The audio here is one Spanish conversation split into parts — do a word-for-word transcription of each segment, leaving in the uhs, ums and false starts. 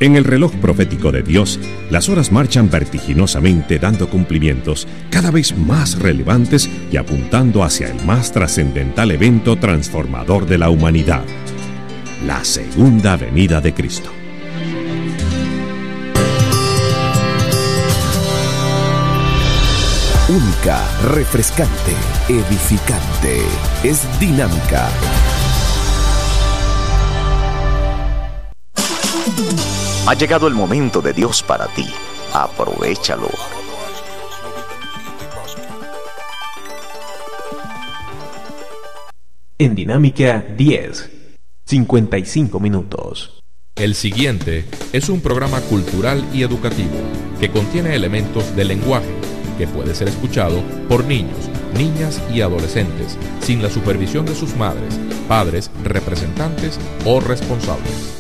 En el reloj profético de Dios, las horas marchan vertiginosamente dando cumplimientos cada vez más relevantes y apuntando hacia el más trascendental evento transformador de la humanidad, la segunda venida de Cristo. Única, refrescante, edificante, es dinámica. Ha llegado el momento de Dios para ti. Aprovéchalo. En Dinámica diez, cincuenta y cinco minutos. El siguiente es un programa cultural y educativo que contiene elementos de lenguaje que puede ser escuchado por niños, niñas y adolescentes sin la supervisión de sus madres, padres, representantes o responsables.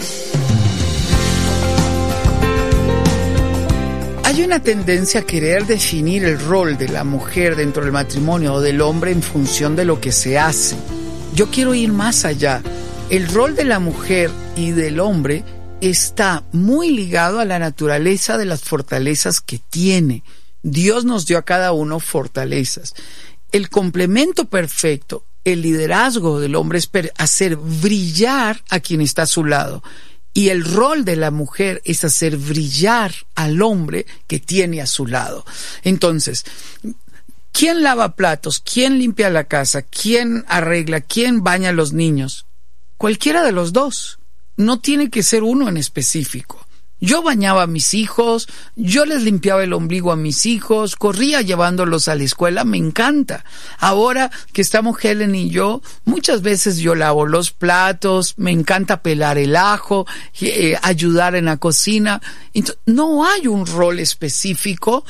Hay una tendencia a querer definir el rol de la mujer dentro del matrimonio o del hombre en función de lo que se hace. Yo quiero ir más allá. El rol de la mujer y del hombre está muy ligado a la naturaleza de las fortalezas que tiene. Dios nos dio a cada uno fortalezas. El complemento perfecto, el liderazgo del hombre es hacer brillar a quien está a su lado. Y el rol de la mujer es hacer brillar al hombre que tiene a su lado. Entonces, ¿quién lava platos? ¿Quién limpia la casa? ¿Quién arregla? ¿Quién baña a los niños? Cualquiera de los dos. No tiene que ser uno en específico. Yo bañaba a mis hijos, yo les limpiaba el ombligo a mis hijos, corría llevándolos a la escuela, me encanta. Ahora que estamos Helen y yo, muchas veces yo lavo los platos, me encanta pelar el ajo, eh, ayudar en la cocina. Entonces, no hay un rol específico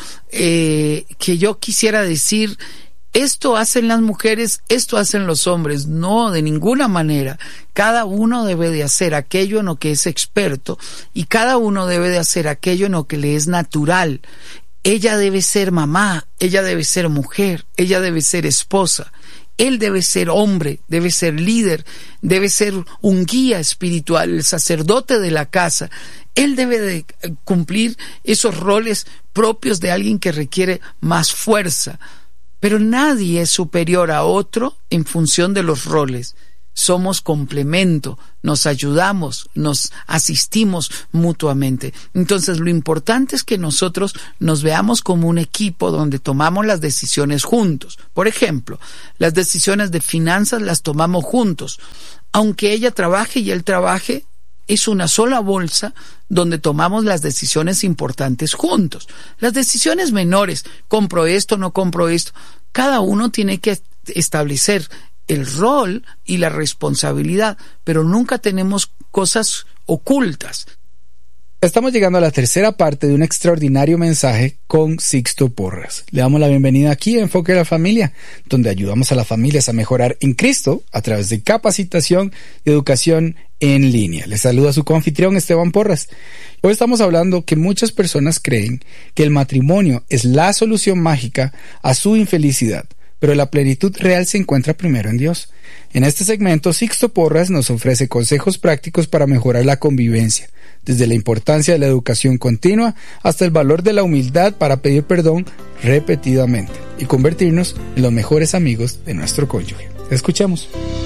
eh, que yo quisiera decir, esto hacen las mujeres, esto hacen los hombres. No, de ninguna manera. Cada uno debe de hacer aquello en lo que es experto y cada uno debe de hacer aquello en lo que le es natural. Ella debe ser mamá, ella debe ser mujer, ella debe ser esposa. Él debe ser hombre, debe ser líder, debe ser un guía espiritual, el sacerdote de la casa. Él debe de cumplir esos roles propios de alguien que requiere más fuerza. Pero nadie es superior a otro en función de los roles. Somos complemento, nos ayudamos, nos asistimos mutuamente. Entonces, lo importante es que nosotros nos veamos como un equipo donde tomamos las decisiones juntos. Por ejemplo, las decisiones de finanzas las tomamos juntos. Aunque ella trabaje y él trabaje, es una sola bolsa donde tomamos las decisiones importantes juntos. Las decisiones menores, compro esto, no compro esto, cada uno tiene que establecer el rol y la responsabilidad, pero nunca tenemos cosas ocultas. Estamos llegando a la tercera parte de un extraordinario mensaje con Sixto Porras. Le damos la bienvenida aquí a Enfoque de la Familia, donde ayudamos a las familias a mejorar en Cristo a través de capacitación y educación en línea. Les saluda su coanfitrión Esteban Porras. Hoy estamos hablando que muchas personas creen que el matrimonio es la solución mágica a su infelicidad, pero la plenitud real se encuentra primero en Dios. En este segmento, Sixto Porras nos ofrece consejos prácticos para mejorar la convivencia, desde la importancia de la educación continua hasta el valor de la humildad para pedir perdón repetidamente y convertirnos en los mejores amigos de nuestro cónyuge. Escuchemos.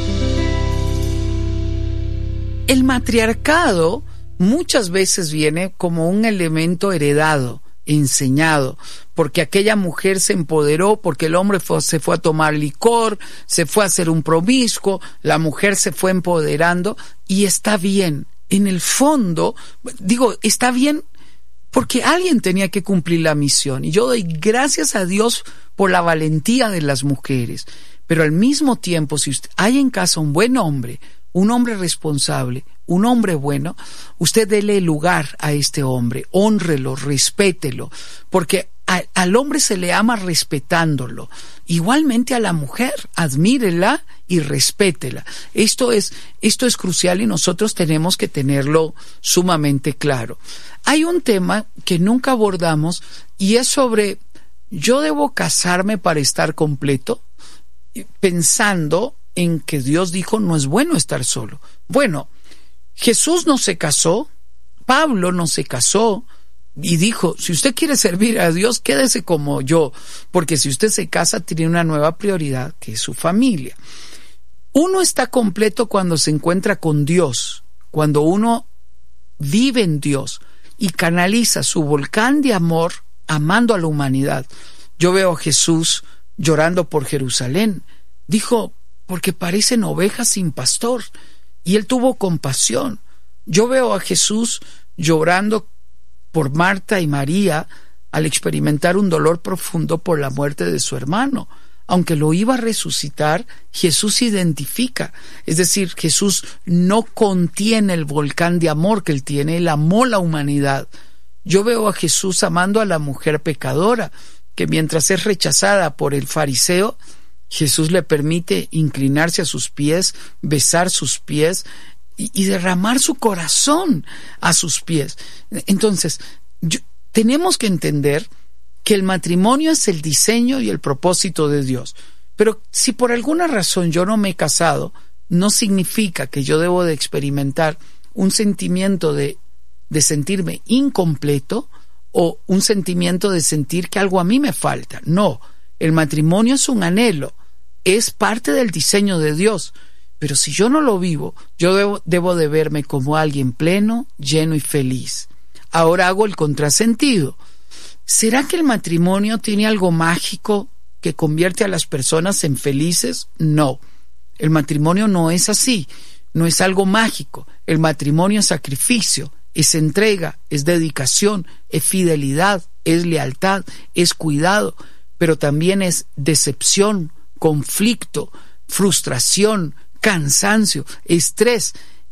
El matriarcado muchas veces viene como un elemento heredado, enseñado, porque aquella mujer se empoderó, porque el hombre fue, se fue a tomar licor, se fue a hacer un promiscuo, la mujer se fue empoderando y está bien. En el fondo, digo, está bien porque alguien tenía que cumplir la misión y yo doy gracias a Dios por la valentía de las mujeres, pero al mismo tiempo, si usted, hay en casa un buen hombre, un hombre responsable, un hombre bueno, usted dele lugar a este hombre, hónrelo, respételo, porque a, al hombre se le ama respetándolo. Igualmente a la mujer, admírela y respétela. Esto es, esto es crucial y nosotros tenemos que tenerlo sumamente claro. Hay un tema que nunca abordamos y es sobre, ¿yo debo casarme para estar completo? Pensando en que Dios dijo no es bueno estar solo. Bueno, Jesús no se casó Pablo no se casó y dijo, si usted quiere servir a Dios, quédese como yo, porque si usted se casa tiene una nueva prioridad, que es su familia. Uno está completo cuando se encuentra con Dios, cuando uno vive en Dios y canaliza su volcán de amor amando a la humanidad. Yo veo a Jesús llorando por Jerusalén. Dijo, porque parecen ovejas sin pastor, y él tuvo compasión. Yo veo a Jesús llorando por Marta y María al experimentar un dolor profundo por la muerte de su hermano. Aunque lo iba a resucitar, Jesús se identifica. Es decir, Jesús no contiene el volcán de amor que él tiene, él amó la humanidad. Yo veo a Jesús amando a la mujer pecadora, que mientras es rechazada por el fariseo, Jesús le permite inclinarse a sus pies, besar sus pies y, y derramar su corazón a sus pies. Entonces, yo, tenemos que entender que el matrimonio es el diseño y el propósito de Dios. Pero si por alguna razón yo no me he casado, no significa que yo debo de experimentar un sentimiento de, de sentirme incompleto o un sentimiento de sentir que algo a mí me falta. No, el matrimonio es un anhelo, es parte del diseño de Dios. Pero si yo no lo vivo, yo debo, debo de verme como alguien pleno, lleno y feliz. Ahora hago el contrasentido. ¿Será que el matrimonio tiene algo mágico que convierte a las personas en felices? No, el matrimonio no es así, no es algo mágico. El matrimonio es sacrificio, es entrega, es dedicación, es fidelidad, es lealtad, es cuidado, pero también es decepción, conflicto, frustración, cansancio, estrés.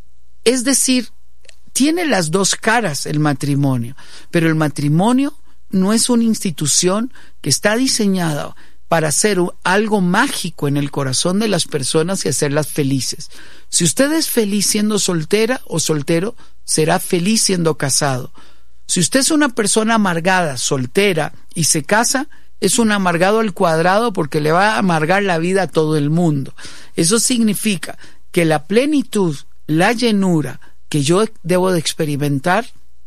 Es decir, tiene las dos caras el matrimonio, pero el matrimonio no es una institución que está diseñada para hacer algo mágico en el corazón de las personas y hacerlas felices. Si usted es feliz siendo soltera o soltero, será feliz siendo casado. Si usted es una persona amargada, soltera y se casa, es un amargado al cuadrado porque le va a amargar la vida a todo el mundo. Eso significa que la plenitud, la llenura que yo debo de experimentar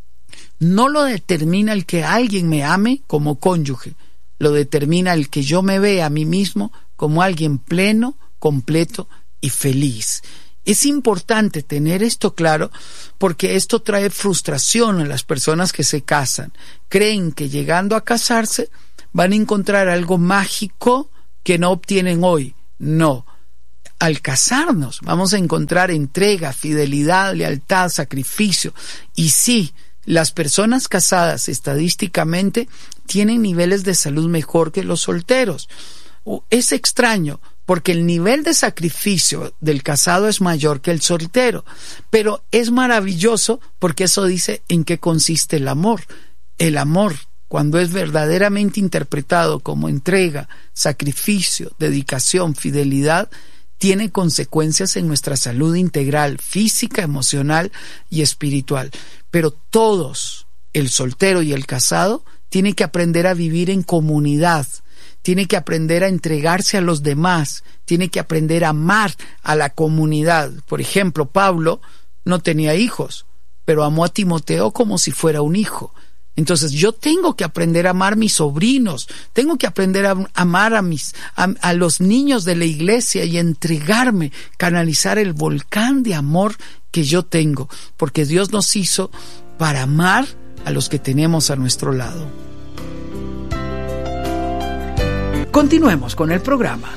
no lo determina el que alguien me ame como cónyuge, lo determina el que yo me vea a mí mismo como alguien pleno, completo y feliz. Es importante tener esto claro porque esto trae frustración a las personas que se casan. Creen que llegando a casarse van a encontrar algo mágico que no obtienen hoy. No. Al casarnos vamos a encontrar entrega, fidelidad, lealtad, sacrificio. Y sí, las personas casadas estadísticamente tienen niveles de salud mejor que los solteros. Es extraño porque el nivel de sacrificio del casado es mayor que el soltero, pero es maravilloso porque eso dice en qué consiste el amor. El amor, cuando es verdaderamente interpretado como entrega, sacrificio, dedicación, fidelidad, tiene consecuencias en nuestra salud integral, física, emocional y espiritual. Pero todos, el soltero y el casado, tienen que aprender a vivir en comunidad, tiene que aprender a entregarse a los demás, tiene que aprender a amar a la comunidad. Por ejemplo, Pablo no tenía hijos, pero amó a Timoteo como si fuera un hijo. Entonces yo tengo que aprender a amar a mis sobrinos, tengo que aprender a amar a, mis, a, a los niños de la iglesia y entregarme, canalizar el volcán de amor que yo tengo, porque Dios nos hizo para amar a los que tenemos a nuestro lado. Continuemos con el programa.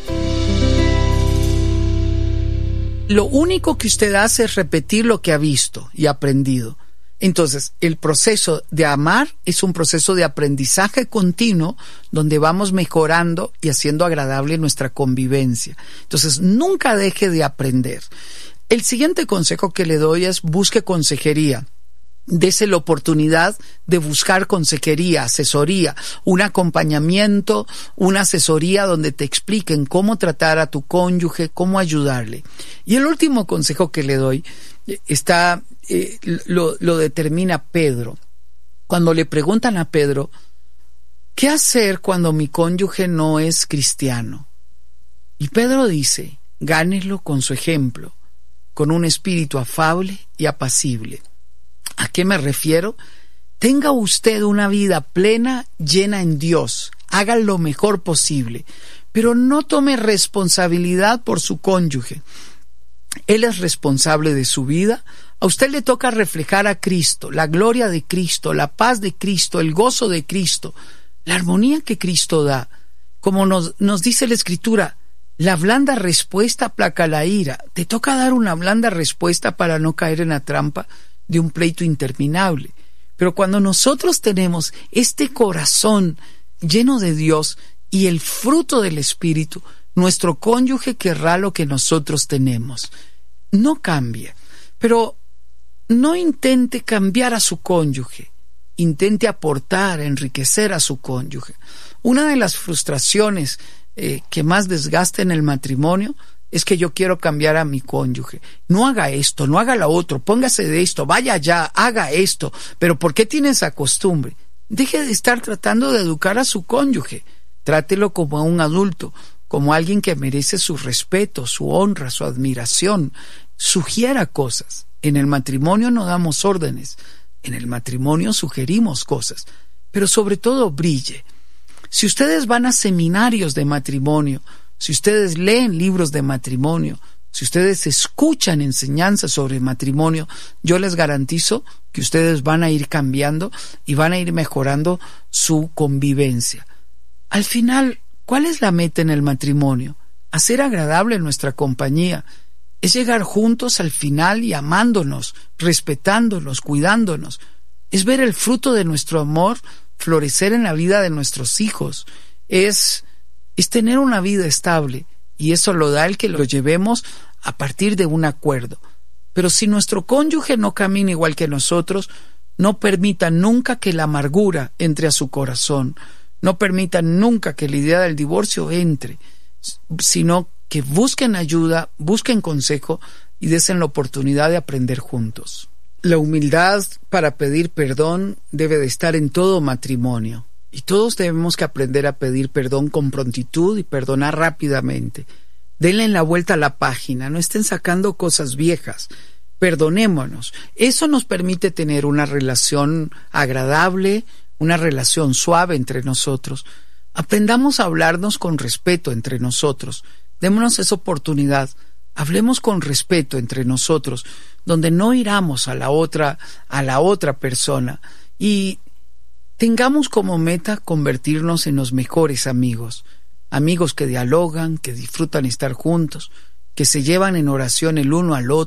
Lo único que usted hace es repetir lo que ha visto y aprendido. Entonces, el proceso de amar es un proceso de aprendizaje continuo donde vamos mejorando y haciendo agradable nuestra convivencia. Entonces, nunca deje de aprender. El siguiente consejo que le doy es busque consejería. Dese la oportunidad de buscar consejería, asesoría, un acompañamiento, una asesoría donde te expliquen cómo tratar a tu cónyuge, cómo ayudarle. Y el último consejo que le doy está, eh, lo, lo determina Pedro. Cuando le preguntan a Pedro, ¿qué hacer cuando mi cónyuge no es cristiano? Y Pedro dice, gánelo con su ejemplo, con un espíritu afable y apacible. ¿A qué me refiero? Tenga usted una vida plena, llena en Dios. Haga lo mejor posible, pero no tome responsabilidad por su cónyuge. Él es responsable de su vida. A usted le toca reflejar a Cristo, la gloria de Cristo, la paz de Cristo, el gozo de Cristo, la armonía que Cristo da. Como nos, nos dice la Escritura, la blanda respuesta aplaca la ira. Te toca dar una blanda respuesta para no caer en la trampa de un pleito interminable. Pero cuando nosotros tenemos este corazón lleno de Dios y el fruto del Espíritu, nuestro cónyuge querrá lo que nosotros tenemos. No cambie, pero no intente cambiar a su cónyuge. Intente aportar, enriquecer a su cónyuge. Una de las frustraciones eh, que más desgasta en el matrimonio es que yo quiero cambiar a mi cónyuge. No haga esto, no haga lo otro, póngase de esto, vaya allá, haga esto. Pero ¿por qué tiene esa costumbre? Deje de estar tratando de educar a su cónyuge. Trátelo como a un adulto, como alguien que merece su respeto, su honra, su admiración. Sugiera cosas. En el matrimonio no damos órdenes. En el matrimonio sugerimos cosas. Pero sobre todo brille. Si ustedes van a seminarios de matrimonio, si ustedes leen libros de matrimonio, si ustedes escuchan enseñanzas sobre matrimonio, yo les garantizo que ustedes van a ir cambiando y van a ir mejorando su convivencia. Al final, ¿cuál es la meta en el matrimonio? Hacer agradable nuestra compañía. Es llegar juntos al final y amándonos, respetándonos, cuidándonos. Es ver el fruto de nuestro amor florecer en la vida de nuestros hijos. Es, es tener una vida estable, y eso lo da el que lo llevemos a partir de un acuerdo. Pero si nuestro cónyuge no camina igual que nosotros, no permita nunca que la amargura entre a su corazón. No permita nunca que la idea del divorcio entre, sino que busquen ayuda, busquen consejo y desen la oportunidad de aprender juntos. La humildad para pedir perdón debe de estar en todo matrimonio, y todos debemos que aprender a pedir perdón con prontitud y perdonar rápidamente. Denle la vuelta a la página, no estén sacando cosas viejas. Perdonémonos. Eso nos permite tener una relación agradable, una relación suave entre nosotros. Aprendamos a hablarnos con respeto entre nosotros. Démonos esa oportunidad. Hablemos con respeto entre nosotros, donde no hiramos a la otra, a la otra persona, y tengamos como meta convertirnos en los mejores amigos, amigos que dialogan, que disfrutan estar juntos, que se llevan en oración el uno al otro,